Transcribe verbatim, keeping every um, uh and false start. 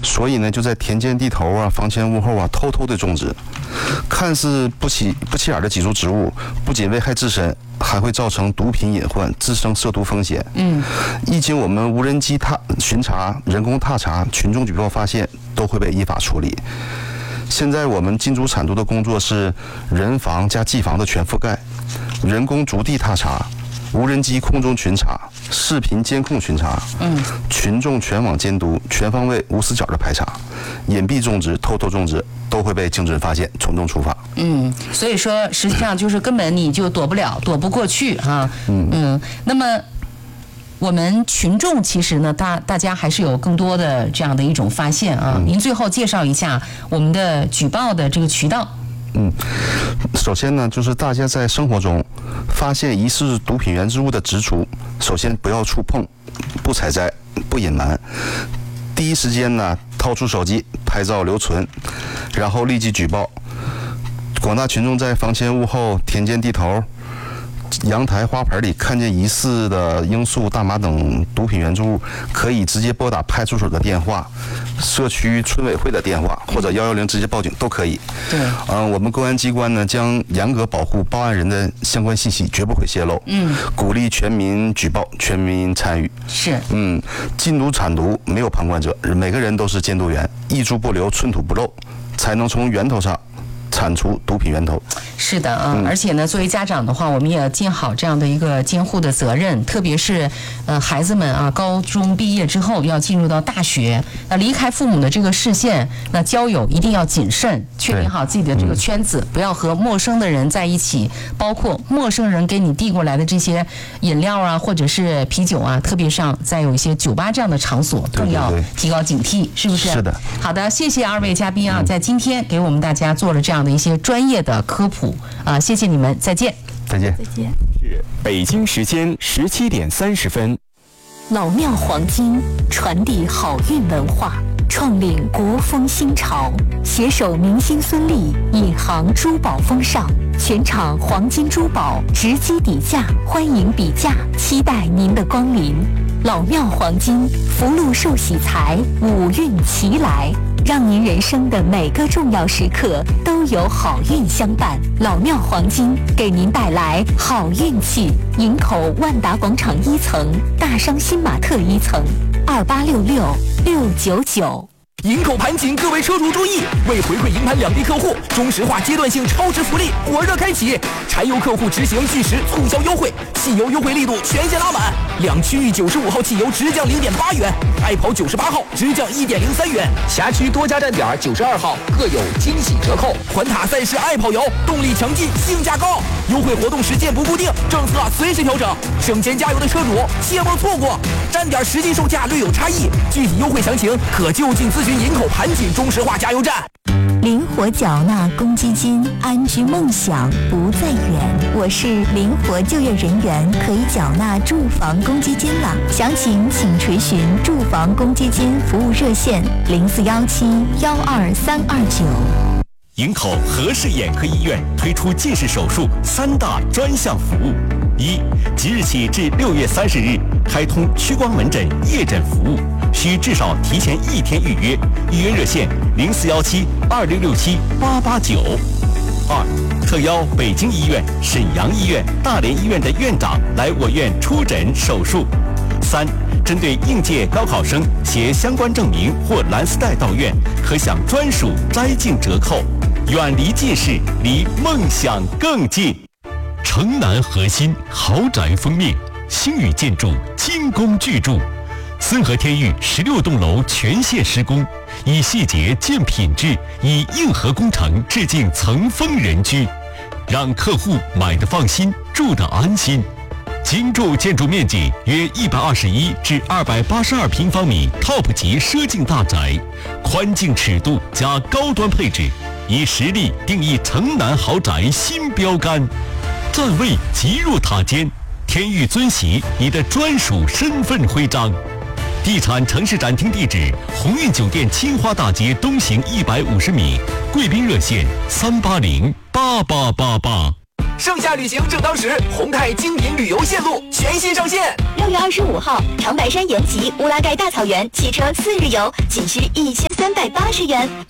所以呢，就在田间地头啊、房前屋后啊，偷偷的种植。看似不起不起眼的几株植物，不仅危害自身，还会造成毒品隐患，滋生涉毒风险。嗯，一经我们无人机踏巡查、人工踏查、群众举报发现，都会被依法处理。现在我们进驻产毒的工作是人防加技防的全覆盖，人工逐地踏查。无人机空中巡查、视频监控巡查，嗯，群众全网监督，全方位无死角的排查，隐蔽种植、偷偷种植都会被经侦发现，从重处罚。 嗯，所以说实际上就是根本你就躲不了、躲不过去啊。嗯嗯，那么我们群众其实呢，大大家还是有更多的这样的一种发现啊。嗯、您最后介绍一下我们的举报的这个渠道。 嗯，首先呢，就是大家在生活中发现疑似毒品原质物的植株，首先不要触碰，不采摘，不隐瞒，第一时间呢掏出手机拍照留存，然后立即举报。广大群众在房前屋后、田间地头、阳台花盆里看见疑似的罂粟、大麻等毒品原质物，可以直接拨打派出所的电话、社区村委会的电话或者一一零直接报警都可以。对，嗯、呃，我们公安机关呢将严格保护报案人的相关信息，绝不会泄露。嗯，鼓励全民举报，全民参与。 是， 嗯，禁毒产毒没有旁观者，每个人都是监督员，一株不留，寸土不漏，才能从源头上铲除毒品源头。 是的啊，嗯、而且呢，作为家长的话，我们也尽好这样的一个监护的责任，特别是呃孩子们啊，高中毕业之后要进入到大学，那离开父母的这个视线，那交友一定要谨慎，确定好自己的这个圈子，不要和陌生的人在一起，包括陌生人给你递过来的这些饮料啊，或者是啤酒啊，特别上在有一些酒吧这样的场所，更要提高警惕，是不是？ 是的。 好的，谢谢二位嘉宾啊，在今天给我们大家做了这样的一些专业的科普。啊，谢谢你们，再见， 再见， 再见。是北京时间十七点三十分。 老庙黄金传递好运文化，创领国风新潮，携手明星孙俪引航珠宝风尚，全场黄金珠宝直击底价，欢迎比价，期待您的光临。老庙黄金福禄寿喜财，五运齐来，让您人生的每个重要时刻都有好运相伴。老庙黄金给您带来好运气。营口万达广场一层，大商新玛特一层，二八六六六九九。 营口盘锦，各位车主注意！为回馈营盘两地客户，中石化阶段性超值福利火热开启，柴油客户执行计时促销优惠，汽油优惠力度全线拉满。两区域九十五号汽油直降零点八元，爱跑九十八号直降一点零三元，辖区多家站点九十二号各有惊喜折扣。环塔赛事爱跑油，动力强劲，性价高，优惠活动时间不固定，政策随时调整，省钱加油的车主切莫错过。站点实际售价略有差异，具体优惠详情可就近咨询营口盘锦中石化加油站。 灵活缴纳公积金，安居梦想不再远。我是灵活就业人员，可以缴纳住房公积金了。详情请垂询住房公积金服务热线零四幺七幺二三二九。 营口和氏眼科医院推出近视手术三大专项服务：一，即日起至六月三十日开通屈光门诊夜诊服务，需至少提前一天预约，预约热线零四幺七二六六七八八九。二，特邀北京医院、沈阳医院、大连医院的院长来我院出诊手术。三，针对应届高考生携相关证明或蓝丝带到院，可享专属摘镜折扣。远离近视，离梦想更近。城南核心豪宅封面，星宇建筑精工巨筑，森和天域十六栋楼全线施工，以细节见品质，以硬核工程致敬层峰人居，让客户买得放心，住得安心。精筑建筑面积约一百二十一至二百八十二平方米 ，Top 级奢境大宅，宽净尺度加高端配置，以实力定义城南豪宅新标杆。站位极入塔尖，天域尊玺你的专属身份徽章。地产城市展厅地址：鸿运酒店青花大街东行一百五十米，贵宾热线三八零八八八八。 盛夏旅行正当时，宏泰精品旅游线路全新上线。 六月二十五号，长白山延吉乌拉盖大草原汽车四日游，仅需一千三百八十元。